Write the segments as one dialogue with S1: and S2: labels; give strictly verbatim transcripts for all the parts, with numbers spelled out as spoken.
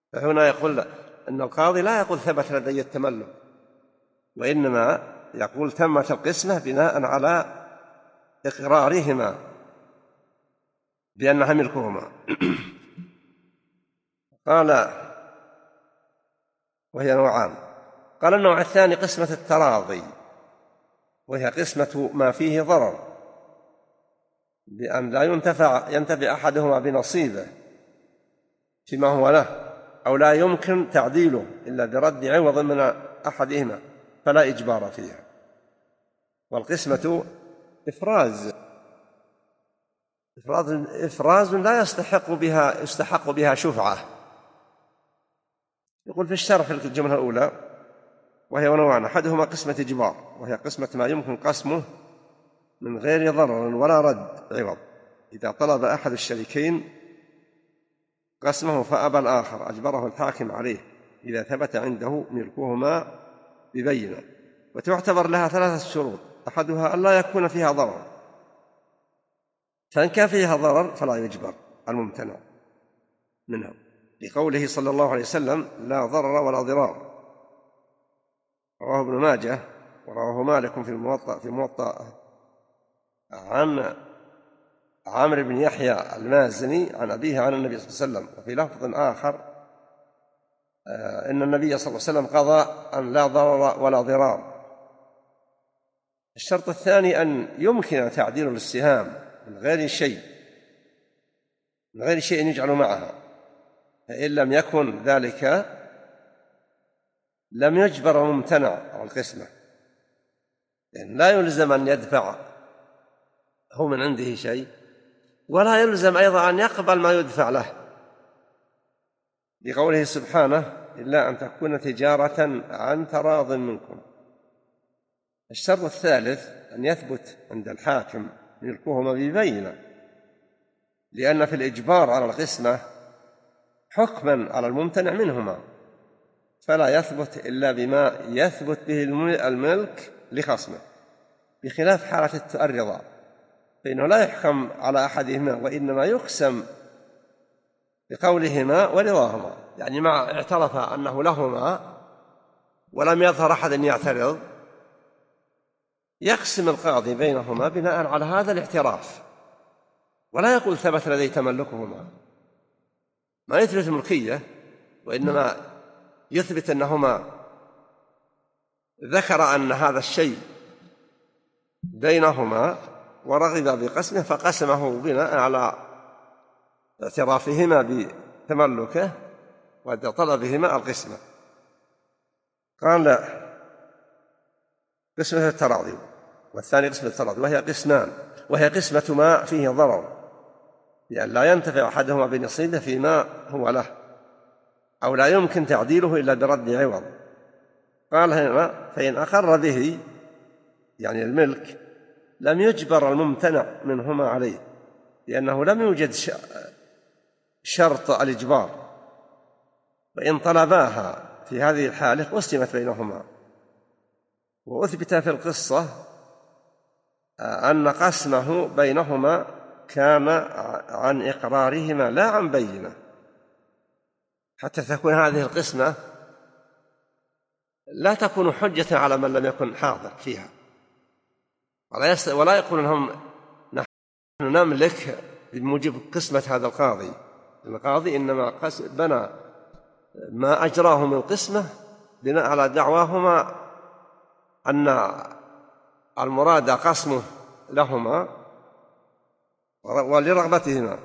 S1: فهنا يقول أن القاضي لا يقول ثبت لدي التملك، وإنما يقول تمت القسمة بناء على إقرارهما بأنها ملكهما. قال وهي نوعان. قال النوع الثاني قسمة التراضي، وهي قسمة ما فيه ضرر، بأن لا ينتفع ينتفع أحدهما بنصيبه فيما هو له، أو لا يمكن تعديله إلا برد عوض من أحدهما، فلا إجبار فيها. والقسمة إفراز إفراز, إفراز لا يستحق بها يستحق بها شفعة. يقول في الشرح في الجملة الأولى وهي نوعان: أحدهما قسمة إجبار، وهي قسمة ما يمكن قسمه من غير ضرر ولا رد عوض. إذا طلب أحد الشريكين قسمه فأبى الآخر أجبره الحاكم عليه إذا ثبت عنده ملكهما ببينة، وتعتبر لها ثلاثة شروط: أحدها أن لا يكون فيها ضرر، فإن كان فيها ضرر فلا يجبر الممتنع منها، لقوله صلى الله عليه وسلم: لا ضرر ولا ضرار. رواه ابن ماجه ورواه مالك في الموطأ في موطأ عن عمرو بن يحيى المازني عن أبيه عن النبي صلى الله عليه وسلم. وفي لفظ آخر إن النبي صلى الله عليه وسلم قضى أن لا ضرر ولا ضرار. الشرط الثاني أن يمكن تعديل السهام من غير شيء من غير شيء يجعل معها، فإن لم يكن ذلك لم يجبر الممتنع على القسمة، لأن لا يلزم أن يدفع هو من عنده شيء، ولا يلزم أيضا أن يقبل ما يدفع له، لقوله سبحانه: إلا أن تكون تجارة عن تراض منكم. الشرط الثالث أن يثبت عند الحاكم ملكهما ببينة، لأن في الإجبار على القسمة حكما على الممتنع منهما، فلا يثبت إلا بما يثبت به الملك لخصمه، بخلاف حالة الرضا فإنه لا يحكم على أحدهما، وإنما يقسم بقولهما ورضاهما. يعني مع اعترف أنه لهما ولم يظهر أحد يعترض، يقسم القاضي بينهما بناء على هذا الاعتراف، ولا يقول ثبت لدي تملكهما، ما يثبت الملكية، وإنما يثبت أنهما ذكر أن هذا الشيء بينهما ورغب بقسمه فقسمه بناء على اعترافهما بتملكه وطلبهما القسمة. قال قسمة التراضي، والثاني قسمة التراضي وهي قسمان، وهي قسمة ما فيه ضرر، لأن لا ينتفع أحدهما بنصيبه فيما هو له، أو لا يمكن تعديله إلا برد عوض. قال هنا: فإن أقر به يعني الملك لم يجبر الممتنع منهما عليه، لأنه لم يوجد شرط الإجبار، وإن طلباها في هذه الحالة قسمت بينهما. وأثبت في القصة أن قسمه بينهما كان عن إقرارهما لا عن بينة، حتى تكون هذه القسمة لا تكون حجة على من لم يكن حاضر فيها، ولا يقول أنهم نحن نملك بموجب قسمة هذا القاضي. القاضي إنما بنى ما أجراه من قسمة بناء على دعواهما أن المراد قسمه لهما ولرغبتهما.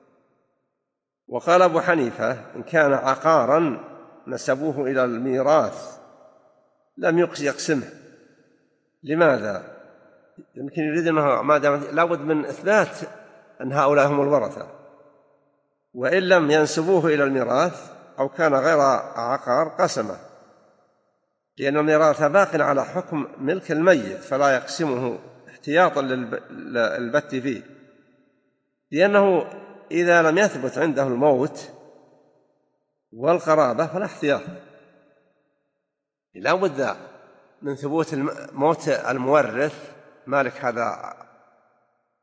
S1: وقال أبو حنيفة: إن كان عقارا نسبوه إلى الميراث لم يقسمه. لماذا؟ يمكن يريد أنه ما دام لابد من إثبات أن هؤلاء هم الورثة، وإن لم ينسبوه إلى الميراث أو كان غير عقار قسمه، لأن الميراث باق على حكم ملك الميت، فلا يقسمه احتياطا للبت فيه، لأنه إذا لم يثبت عنده الموت والقرابة فلا احتياط، لا بد من ثبوت موت المورث مالك هذا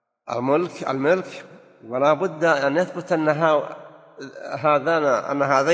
S1: الملك الملك ولا بد أن يثبت أن هذان أن هذين